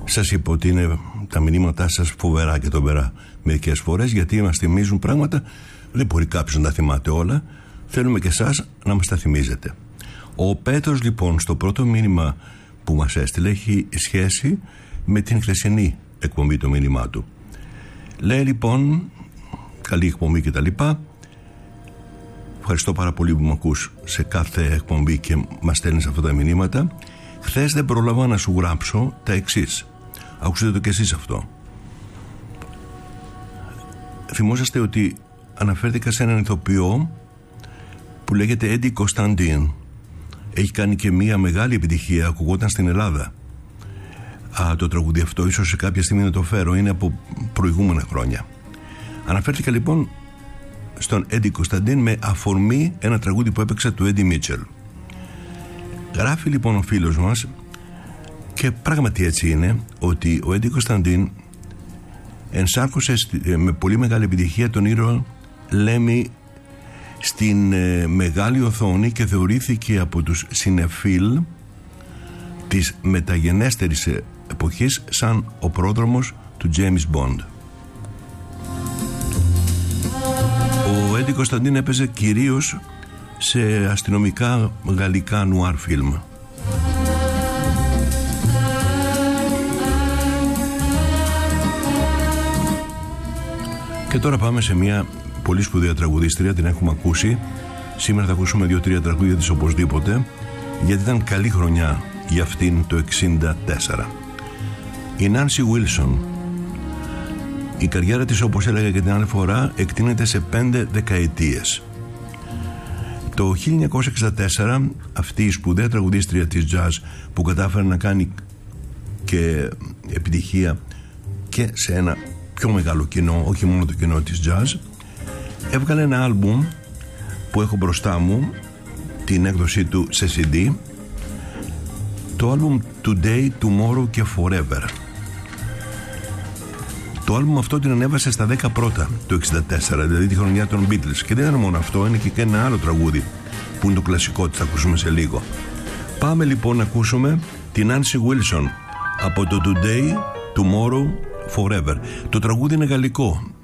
Σας είπα ότι είναι τα μηνύματά σας φοβερά και τομπερά μερικές φορές, γιατί μας θυμίζουν πράγματα. Δεν μπορεί κάποιος να τα θυμάται όλα. Θέλουμε και εσάς να μας τα θυμίζετε. Ο Πέτρος λοιπόν στο πρώτο μήνυμα που μας έστειλε έχει σχέση με την χθεσινή εκπομπή, το μήνυμά του. Λέει λοιπόν, καλή εκπομπή και τα λοιπά. Ευχαριστώ πάρα πολύ που με ακούς σε κάθε εκπομπή και μας στέλνεις αυτά τα μηνύματα. Χθες δεν πρόλαβα να σου γράψω τα εξής. Ακούσατε το κι εσείς αυτό. Θυμόσαστε ότι αναφέρθηκα σε έναν ηθοποιό που λέγεται Έντι Κωνσταντίν. Έχει κάνει και μία μεγάλη επιτυχία, ακουγόταν στην Ελλάδα. Το τραγούδι αυτό ίσως σε κάποια στιγμή να το φέρω, είναι από προηγούμενα χρόνια. Αναφέρθηκα λοιπόν στον Έντι Κωνσταντίν με αφορμή ένα τραγούδι που έπαιξα του Έντι Μίτσελ. Γράφει λοιπόν ο φίλος μας, και πράγματι έτσι είναι, ότι ο Έντι Κωνσταντίν ενσάρκωσε με πολύ μεγάλη επιτυχία τον ήρωα Λέμι στην μεγάλη οθόνη και θεωρήθηκε από τους συνεφίλ της μεταγενέστερης εποχής σαν ο πρόδρομος του James Bond. Ο Έντι Κωνσταντίν έπαιζε κυρίως σε αστυνομικά γαλλικά νουάρ φιλμ. Και τώρα πάμε σε μια πολύ σπουδαία τραγουδίστρια, την έχουμε ακούσει. Σήμερα θα ακούσουμε 2-3 τραγούδια της οπωσδήποτε, γιατί ήταν καλή χρονιά για αυτήν το 64. Η Νάνσι Βίλσον. Η καριέρα της, όπως έλεγα και την άλλη φορά, εκτείνεται σε 5 δεκαετίες. Το 1964 αυτή η σπουδαία τραγουδίστρια της jazz, που κατάφερε να κάνει και επιτυχία και σε ένα πιο μεγάλο κοινό, όχι μόνο το κοινό της jazz, έβγαλε ένα άλμπουμ που έχω μπροστά μου, την έκδοσή του σε CD, το άλμπουμ Today, Tomorrow και Forever. Το άλμπουμ αυτό την ανέβασε στα 10 πρώτα το 64, δηλαδή τη χρονιά των Beatles. Και δεν είναι μόνο αυτό, είναι και ένα άλλο τραγούδι που είναι το κλασικό, που θα ακούσουμε σε λίγο. Πάμε λοιπόν να ακούσουμε την Nancy Wilson από το Today, Tomorrow, Forever. Το τραγούδι είναι γαλλικό.